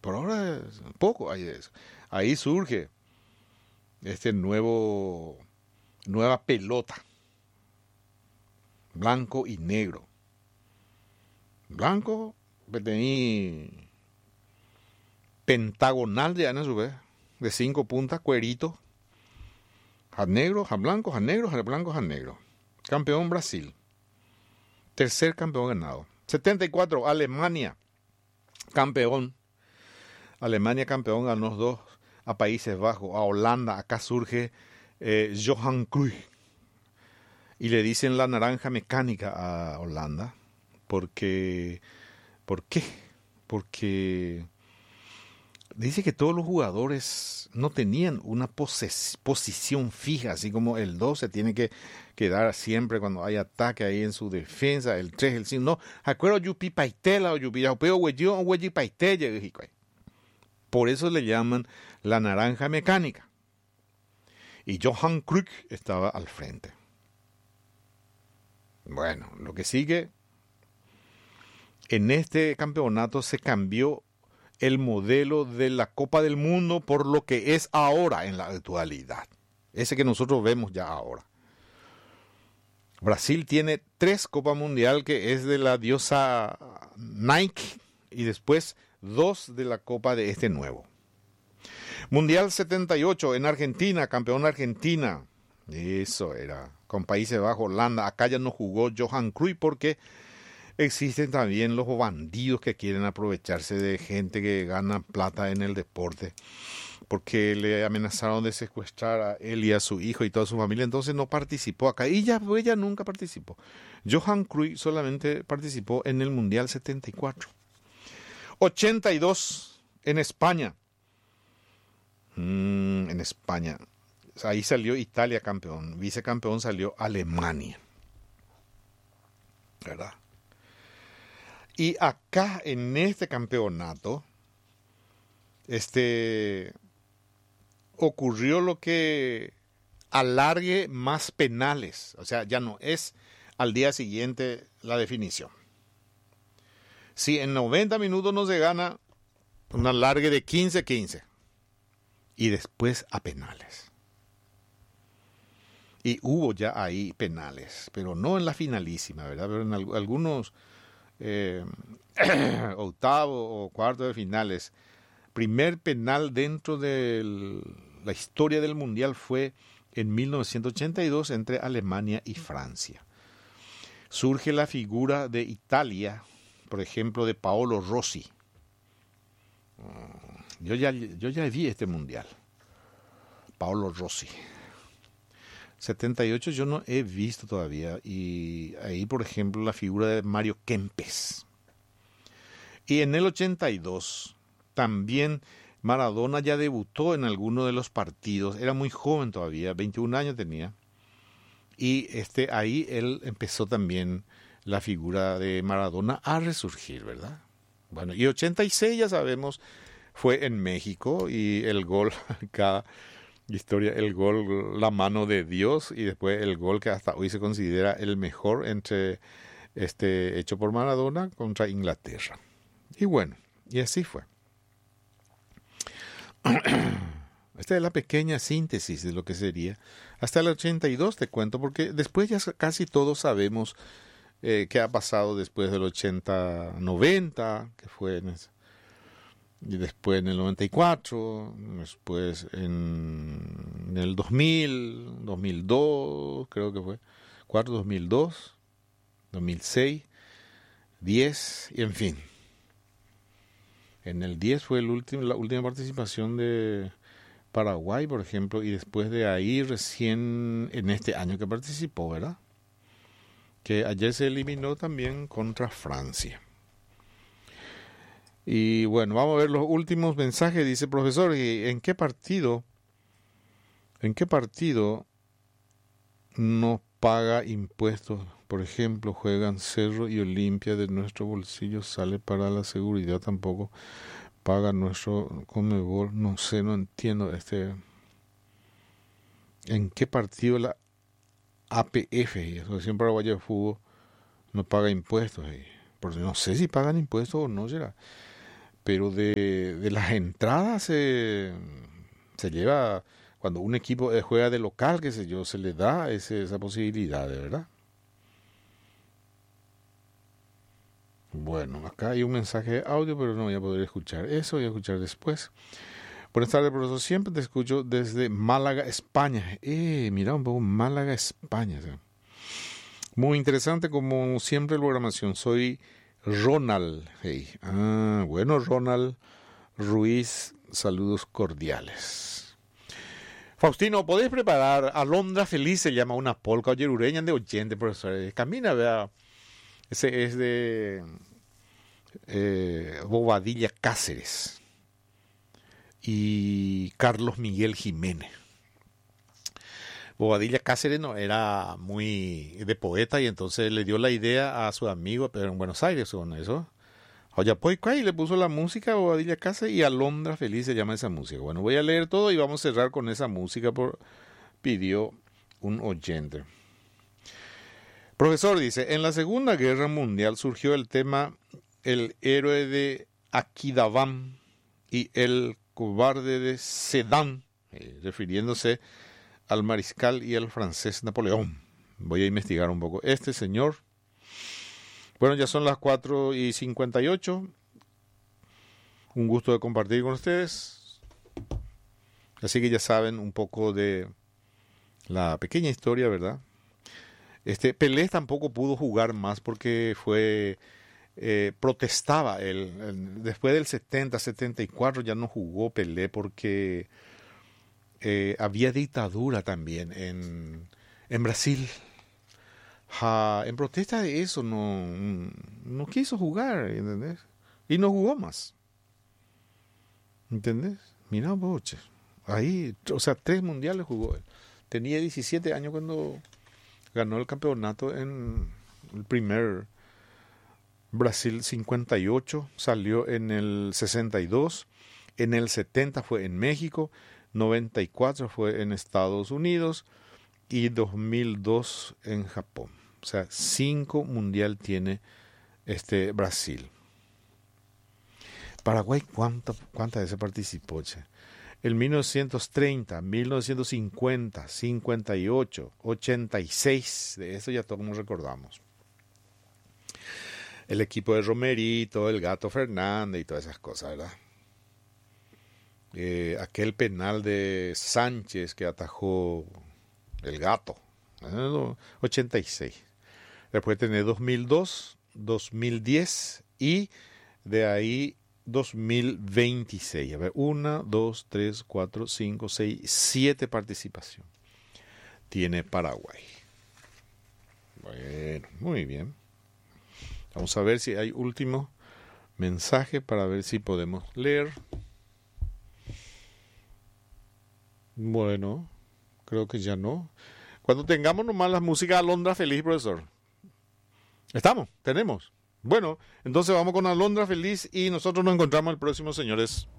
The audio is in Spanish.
Por ahora poco hay de eso. Ahí surge nueva pelota, blanco y negro. Blanco, tenía pentagonal de a su vez, de 5 puntas, cuerito, a negro, a blanco, a negro, a blanco, a negro. Campeón Brasil. Tercer campeón ganado. 74, Alemania, campeón. Alemania campeón ganó 2 a Países Bajos, a Holanda. Acá surge Johan Cruyff. Y le dicen la naranja mecánica a Holanda. ¿Por qué? Porque dice que todos los jugadores no tenían una posición fija, así como el 2 se tiene que quedar siempre cuando hay ataque ahí en su defensa, el 3, el 5, no, acuerdo yupi paitela o yupi pero hueyo o hueyi paitella. Por eso le llaman la naranja mecánica. Y Johan Cruyff estaba al frente. Bueno, lo que sigue, en este campeonato se cambió el modelo de la Copa del Mundo por lo que es ahora en la actualidad. Ese que nosotros vemos ya ahora. Brasil tiene 3 Copas Mundial, que es de la diosa Nike, y después 2 de la Copa de este nuevo. Mundial 78 en Argentina, campeón Argentina. Eso era, con Países Bajos, Holanda. Acá ya no jugó Johan Cruyff porque existen también los bandidos que quieren aprovecharse de gente que gana plata en el deporte, porque le amenazaron de secuestrar a él y a su hijo y toda su familia, entonces no participó acá. Y ella nunca participó. Johan Cruyff solamente participó en el Mundial 74. 82 en España. En España. Ahí salió Italia campeón. Vicecampeón salió Alemania. ¿Verdad? Y acá en este campeonato, ocurrió lo que alargue más penales. O sea, ya no es al día siguiente la definición. Si en 90 minutos no se gana, un alargue de 15-15. Y después a penales. Y hubo ya ahí penales, pero no en la finalísima, ¿verdad? Pero en algunos octavo o cuarto de finales. Primer penal dentro de la historia del Mundial fue en 1982 entre Alemania y Francia. Surge la figura de Italia, por ejemplo, de Paolo Rossi. Yo ya vi este Mundial. Paolo Rossi. 78 yo no he visto todavía, y ahí por ejemplo la figura de Mario Kempes. Y en el 82 también Maradona ya debutó en alguno de los partidos, era muy joven todavía, 21 años tenía, y ahí él empezó también la figura de Maradona a resurgir, ¿verdad? Bueno, y 86 ya sabemos fue en México, y el gol acá, historia, el gol, la mano de Dios, y después el gol que hasta hoy se considera el mejor hecho por Maradona contra Inglaterra. Y bueno, y así fue. Esta es la pequeña síntesis de lo que sería. Hasta el 82 te cuento, porque después ya casi todos sabemos qué ha pasado después del 80-90, que fue y después en el 94, después en el 2000, 2002, creo que fue, 2002, 2006, 10, y en fin. En el 10 fue la última participación de Paraguay, por ejemplo, y después de ahí recién en este año que participó, ¿verdad? Que ayer se eliminó también contra Francia. Y bueno, vamos a ver los últimos mensajes. Dice, profesor, ¿en qué partido no paga impuestos? Por ejemplo, juegan Cerro y Olimpia, de nuestro bolsillo sale para la seguridad, tampoco paga nuestro Conmebol. No sé, no entiendo ¿en qué partido la APF, y Asociación Paraguaya de Fútbol, no paga impuestos? Porque no sé si pagan impuestos o no será. pero de las entradas se lleva, cuando un equipo juega de local, qué sé yo, se le da esa posibilidad, de verdad. Bueno, acá hay un mensaje de audio, pero no voy a poder escuchar eso, voy a escuchar después. Buenas tardes, profesor. Siempre te escucho desde Málaga, España. Mira un poco Málaga, España. ¿Sí? Muy interesante, como siempre, la programación. Soy Ronald. Hey. Bueno, Ronald Ruiz, saludos cordiales. Faustino, ¿podés preparar? Alondra Feliz se llama una polca oyerureña de oyente, profesor. Camina, vea. Ese es de Bobadilla Cáceres y Carlos Miguel Jiménez. Bobadilla Cáceres no era muy de poeta y entonces le dio la idea a su amigo, pero en Buenos Aires con eso. Y le puso la música a Bobadilla Cáceres y Alondra Feliz se llama esa música. Bueno, voy a leer todo y vamos a cerrar con esa música, pidió un oyente. Profesor, dice, en la Segunda Guerra Mundial surgió el tema El héroe de Aquidaván y el cobarde de Sedan, refiriéndose al mariscal y al francés Napoleón. Voy a investigar un poco. Este señor, bueno, ya son las 4:58. Un gusto de compartir con ustedes. Así que ya saben un poco de la pequeña historia, ¿verdad? Pelé tampoco pudo jugar más porque protestaba. Después del 74 ya no jugó Pelé porque había dictadura también en Brasil. En protesta de eso no quiso jugar, ¿entendés? Y no jugó más. ¿Entendés? Mira, boche. Ahí, o sea, 3 mundiales jugó él. Tenía 17 años cuando ganó el campeonato en el primer Brasil 58, salió en el 62, en el 70 fue en México, 94 fue en Estados Unidos y 2002 en Japón. O sea, 5 mundial tiene Brasil. Paraguay, ¿cuántas veces participó? En 1930, 1950, 58, 86, de eso ya todos nos recordamos. El equipo de Romerito, el Gato Fernández y todas esas cosas, ¿verdad? Aquel penal de Sánchez que atajó el Gato, 86. Después tenés 2002, 2010 y de ahí 2026. A ver, 1, 2, 3, 4, 5, 6, 7 participación tiene Paraguay. Bueno, muy bien. Vamos a ver si hay último mensaje para ver si podemos leer. Bueno, creo que ya no. Cuando tengamos nomás la música Alondra Feliz, profesor. ¿Estamos? ¿Tenemos? Bueno, entonces vamos con Alondra Feliz y nosotros nos encontramos el próximo, señores.